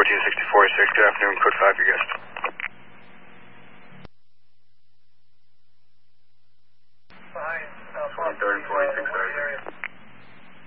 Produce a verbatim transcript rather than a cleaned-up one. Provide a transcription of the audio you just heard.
fourteen sixty-four six, good afternoon, code five, your guest. twenty-third, forty-six,